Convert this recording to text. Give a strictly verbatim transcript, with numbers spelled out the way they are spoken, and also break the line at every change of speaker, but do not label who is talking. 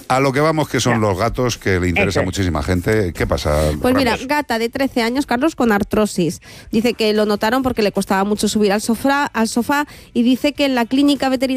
A lo que vamos, que son
Ya.
los gatos, que le interesa a
Eso es.
muchísima gente. ¿Qué pasa?
Pues mira,
Ramos?
gata de trece años, Carlos, con artrosis. Dice que lo notaron porque le costaba mucho subir al sofá, al sofá y dice que en la clínica veterinaria